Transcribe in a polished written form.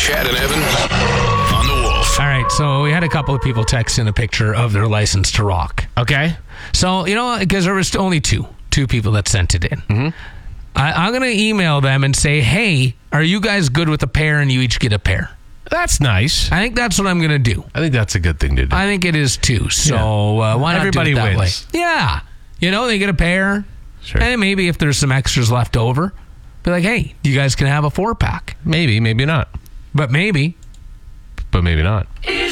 Chad and Evan on the Wolf. All right, so we had a couple of people text in a picture of their license to rock. Okay. So, because there was only two people that sent it in. Mm-hmm. I'm going to email them and say, hey, are you guys good with a pair and you each get a pair? That's nice. I think that's what I'm going to do. I think that's a good thing to do. I think it is too. So why not Everybody do it that wins. way? Yeah. They get a pair. Sure. And maybe if there's some extras left over, be like, hey, you guys can have a 4-pack. Maybe not. But maybe. But maybe not.